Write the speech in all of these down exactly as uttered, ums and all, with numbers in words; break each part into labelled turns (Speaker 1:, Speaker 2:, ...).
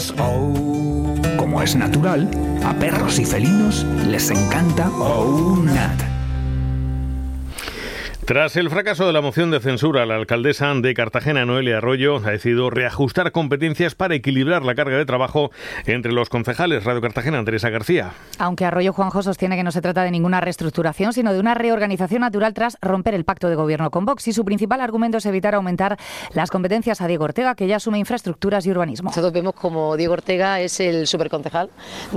Speaker 1: Nats. Oh. Como es natural, a perros y felinos les encanta Oh Nat.
Speaker 2: Tras el fracaso de la moción de censura, la alcaldesa de Cartagena, Noelia Arroyo, ha decidido reajustar competencias para equilibrar la carga de trabajo entre los concejales. Radio Cartagena, Teresa García.
Speaker 3: Aunque Arroyo Juanjo sostiene que no se trata de ninguna reestructuración, sino de una reorganización natural tras romper el pacto de gobierno con Vox. Y su principal argumento es evitar aumentar las competencias a Diego Ortega, que ya asume infraestructuras y urbanismo.
Speaker 4: Nosotros vemos como Diego Ortega es el superconcejal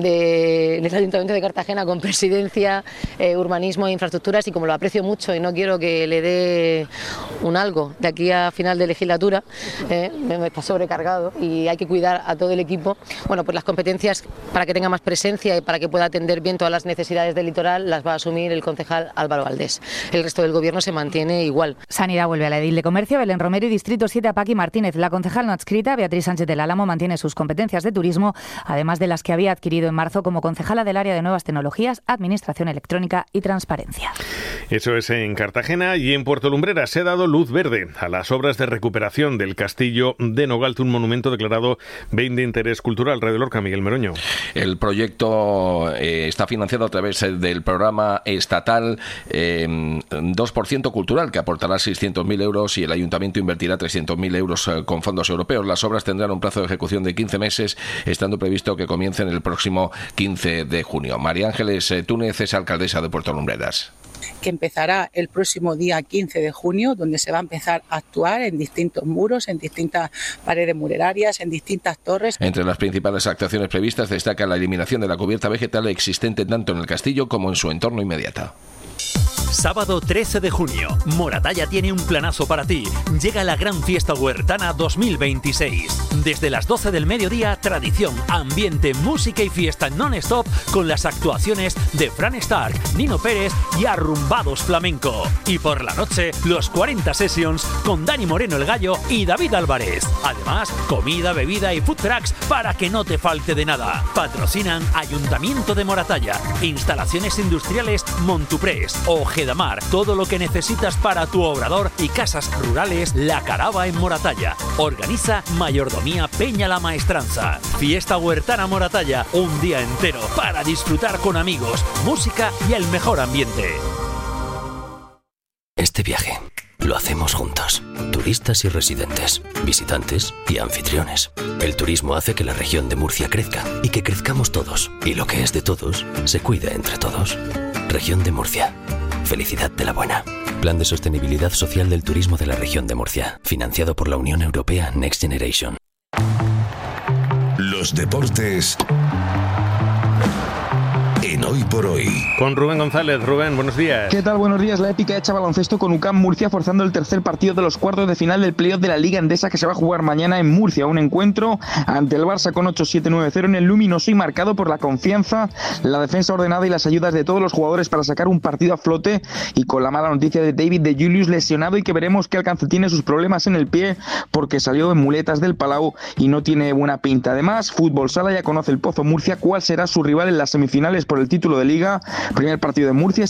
Speaker 4: de, del Ayuntamiento de Cartagena, con presidencia, eh, urbanismo e infraestructuras, y como lo aprecio mucho y no quiero que le dé un algo de aquí a final de legislatura, eh, me está sobrecargado y hay que cuidar a todo el equipo. Bueno, pues las competencias para que tenga más presencia y para que pueda atender bien todas las necesidades del litoral las va a asumir el concejal Álvaro Valdés. El resto del gobierno se mantiene igual.
Speaker 3: Sanidad vuelve a la edil de Comercio, Belén Romero, y Distrito siete a Paqui Martínez. La concejal no adscrita, Beatriz Sánchez del Álamo, mantiene sus competencias de turismo, además de las que había adquirido en marzo como concejala del área de nuevas tecnologías, administración electrónica y transparencia.
Speaker 2: Eso es en Cartagena. Y en Puerto Lumbreras se ha dado luz verde a las obras de recuperación del castillo de Nogalte, un monumento declarado bien de interés cultural. Radio Lorca, Miguel Meroño.
Speaker 5: El proyecto eh, está financiado a través del programa estatal eh, dos por ciento cultural, que aportará seiscientos mil euros, y el ayuntamiento invertirá trescientos mil euros eh, con fondos europeos. Las obras tendrán un plazo de ejecución de quince meses, estando previsto que comiencen el próximo quince de junio. María Ángeles eh, Túnez es alcaldesa de Puerto Lumbreras.
Speaker 6: Que empezará el próximo día quince de junio, donde se va a empezar a actuar en distintos muros, en distintas paredes muralarias, en distintas torres.
Speaker 5: Entre las principales actuaciones previstas destaca la eliminación de la cubierta vegetal existente tanto en el castillo como en su entorno inmediato.
Speaker 7: Sábado trece de junio, Moratalla tiene un planazo para ti. Llega la Gran Fiesta Huertana dos mil veintiséis. Desde las doce del mediodía, tradición, ambiente, música y fiesta non-stop con las actuaciones de Fran Stark, Nino Pérez y Arrumbados Flamenco. Y por la noche, los cuarenta Sessions con Dani Moreno el Gallo y David Álvarez. Además, comida, bebida y food trucks para que no te falte de nada. Patrocinan Ayuntamiento de Moratalla, Instalaciones Industriales Montuprés, Ojedamar, todo lo que necesitas para tu obrador y casas rurales La Carava en Moratalla. Organiza Mayordomía Peña la Maestranza. Fiesta Huertana Moratalla, un día entero para disfrutar con amigos, música y el mejor ambiente.
Speaker 8: Este viaje lo hacemos juntos. Turistas y residentes, visitantes y anfitriones. El turismo hace que la región de Murcia crezca y que crezcamos todos. Y lo que es de todos, se cuida entre todos. Región de Murcia. Felicidad de la buena. Plan de Sostenibilidad Social del Turismo de la Región de Murcia. Financiado por la Unión Europea Next Generation.
Speaker 9: Los deportes en Hoy por Hoy.
Speaker 2: Con Rubén González. Rubén, buenos días.
Speaker 10: ¿Qué tal? Buenos días. La épica hecha baloncesto con U C A M Murcia forzando el tercer partido de los cuartos de final del playoff de la Liga Endesa, que se va a jugar mañana en Murcia. Un encuentro ante el Barça con ocho siete nueve cero en el luminoso y marcado por la confianza, la defensa ordenada y las ayudas de todos los jugadores para sacar un partido a flote, y con la mala noticia de David de Julius lesionado y que veremos qué alcance tiene sus problemas en el pie porque salió en muletas del Palau y no tiene buena pinta. Además, Fútbol Sala ya conoce el Pozo Murcia cuál será su rival en las semifinales por el título de Liga. Primer partido de Murcia